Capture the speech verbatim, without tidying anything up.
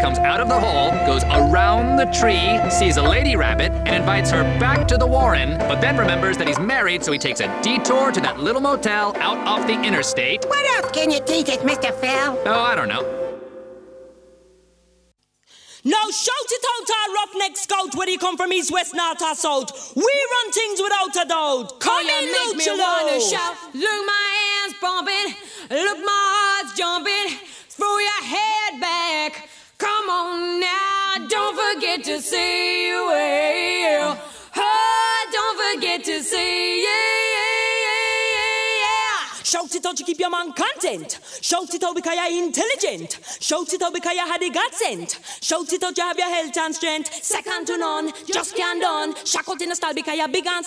comes out of the hole, goes around the tree, sees a lady rabbit, and invites her back to the warren, but then remembers that he's married, so he takes a detour to that little motel out off the interstate. What else can you teach us, Mister Phil? Oh, I don't know. Now shout it out, our roughneck scout, whether you come from east, west, north, or south. We run things without a doubt. Come oh, in, make me wanna shout. Look, my hands pumping. Look, my heart's jumping. Throw your head back. Come on now, don't forget to say well. Oh, don't forget to say yeah. Shout it out to keep your man content. Shout it out because you're intelligent. Shout it out because you had a God sent. Shout it out you have your health and strength. Second to none, just can't done. Shout out in the style because you're big and